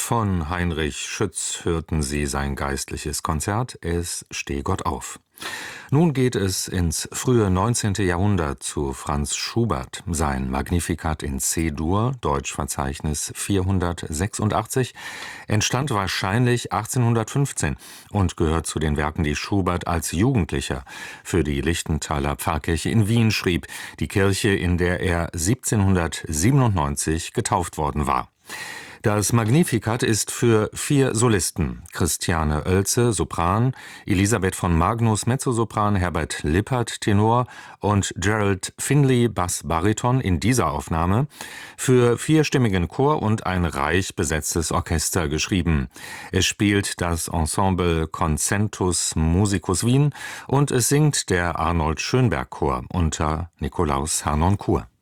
Von Heinrich Schütz hörten Sie sein geistliches Konzert Es steh Gott auf. Nun geht es ins frühe 19. Jahrhundert zu Franz Schubert. Sein Magnificat in C-Dur, Deutschverzeichnis 486, entstand wahrscheinlich 1815 und gehört zu den Werken, die Schubert als Jugendlicher für die Lichtenthaler Pfarrkirche in Wien schrieb, die Kirche, in der er 1797 getauft worden war. Das Magnificat ist für 4 Solisten: Christiane Oelze, Sopran, Elisabeth von Magnus, Mezzosopran, Herbert Lippert, Tenor und Gerald Finley, Bass-Bariton in dieser Aufnahme, für 4-stimmigen Chor und ein reich besetztes Orchester geschrieben. Es spielt das Ensemble Concentus Musicus Wien und es singt der Arnold Schönberg Chor unter Nikolaus Harnoncourt.